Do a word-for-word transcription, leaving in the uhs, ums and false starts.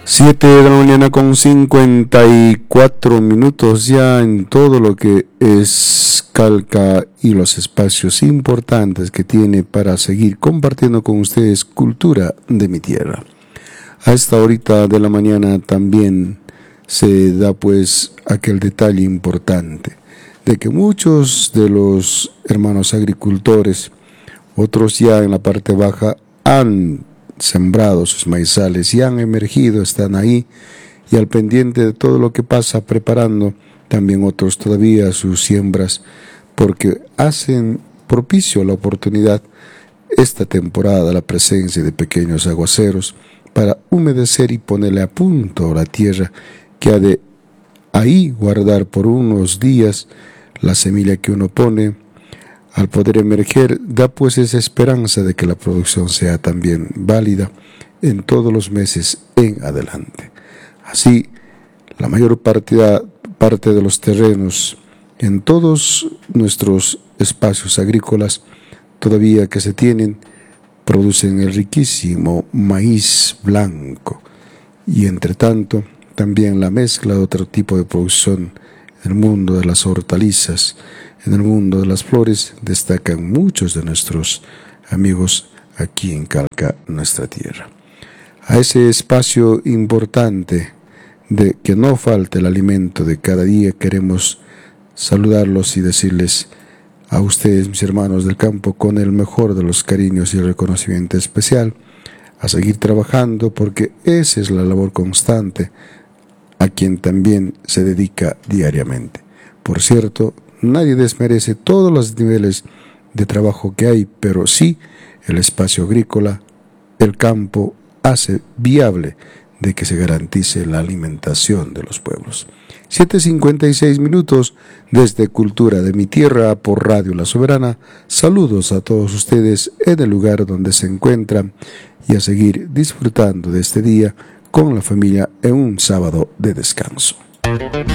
Siete de la mañana con cincuenta y cuatro minutos ya en todo lo que es Calca y los espacios importantes que tiene para seguir compartiendo con ustedes cultura de mi tierra. A esta horita de la mañana también se da pues aquel detalle importante de que muchos de los hermanos agricultores, otros ya en la parte baja, han sembrado sus maizales y han emergido, están ahí y al pendiente de todo lo que pasa, preparando también otros todavía sus siembras, porque hacen propicio la oportunidad esta temporada, la presencia de pequeños aguaceros para humedecer y ponerle a punto la tierra que ha de ahí guardar por unos días la semilla que uno pone. Al poder emerger, da pues esa esperanza de que la producción sea también válida en todos los meses en adelante. Así, la mayor parte, parte de los terrenos en todos nuestros espacios agrícolas todavía que se tienen, producen el riquísimo maíz blanco y entre tanto también la mezcla de otro tipo de producción en el mundo de las hortalizas. En el mundo de las flores destacan muchos de nuestros amigos aquí en Calca, nuestra tierra. A ese espacio importante de que no falte el alimento de cada día, queremos saludarlos y decirles a ustedes, mis hermanos del campo, con el mejor de los cariños y el reconocimiento especial, a seguir trabajando porque esa es la labor constante a quien también se dedica diariamente. Por cierto, nadie desmerece todos los niveles de trabajo que hay, pero sí el espacio agrícola, el campo, hace viable de que se garantice la alimentación de los pueblos. siete cincuenta y seis minutos desde Cultura de mi Tierra por Radio La Soberana. Saludos a todos ustedes en el lugar donde se encuentran y a seguir disfrutando de este día con la familia en un sábado de descanso.